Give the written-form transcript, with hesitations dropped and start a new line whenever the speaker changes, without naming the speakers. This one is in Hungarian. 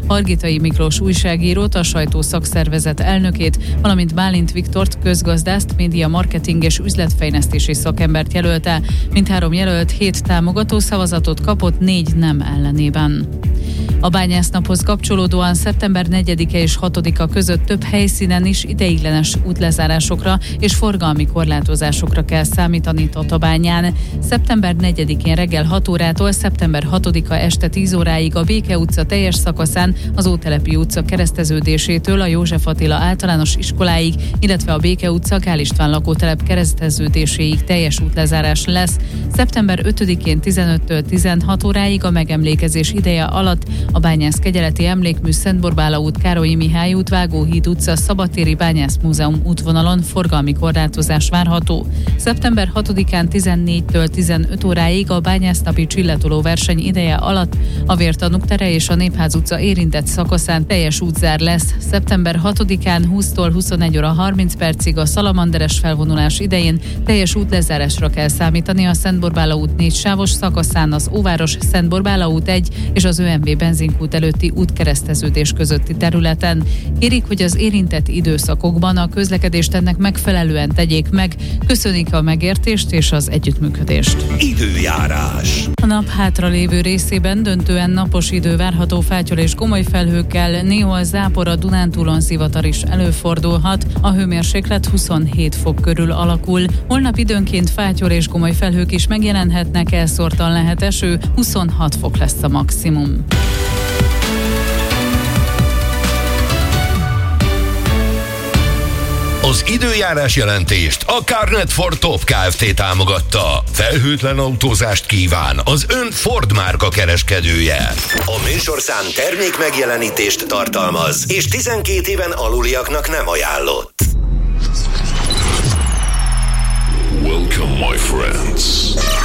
Hargitai Miklós újságírót, a sajtószakszervezet elnökét, valamint Bálint Viktort, közgazdászt, média marketing és üzletfejlesztési szakembert jelölte. Mindhárom jelölt 7 támogató szavazatot kapott 4 nem ellenében. A bányásznaphoz kapcsolódóan szeptember 4-e és 6-a között több helyszínen is ideiglenes útlezárásokra és forgalmi korlátozásokra kell számítani Tatabányán. Szeptember 4-én reggel 6 órától szeptember 6-a este 10 óráig a Béke utca teljes szakaszán, az Ótelepi utca kereszteződésétől a József Attila általános iskoláig, illetve a Béke utca Gál István lakótelep kereszteződéséig teljes útlezárás lesz. Szeptember 5-én 15-től 16 óráig a megemlékezés ideje alatt a Bányász-Kegyeleti Emlékmű, Szentborbála út, Károlyi Mihály út, Vágóhíd utca, Szabadtéri Bányászmúzeum útvonalon forgalmi korlátozás várható. Szeptember 6-án 14-től 15 óráig a bányásznapi csillatoló verseny ideje alatt a Vértanúk tere és a Népház utca érintett szakaszán teljes útzár lesz. Szeptember 6-án 20-tól 21 óra 30 percig a Szalamanderes felvonulás idején teljes útlezárásra kell számítani a Szentborbála út 4 sávos szakaszán, az Óváros, Szentborbála út 1 és az ÖMV benzinkút előtti útkereszteződés közötti területen. Kérik, hogy az érintett időszakokban a közlekedést ennek megfelelően tegyék meg. Köszönik a megértést és az együttműködést.
Időjárás.
A nap hátralévő részében döntően napos idő várható, fátyol és gomoly felhőkkel, néhol zápor, a Dunántúlon zivatar is előfordulhat. A hőmérséklet 27 fok körül alakul. Holnap időnként fátyol és gomoly felhők is megjelenhetnek, elszórtan lehet eső, 26 fok lesz a maximum.
Az időjárás jelentést a Carnet for Top Kft. Támogatta. Felhőtlen autózást kíván az ön Ford márka kereskedője. A műsorszám termék megjelenítést tartalmaz, és 12 éven aluliaknak nem ajánlott.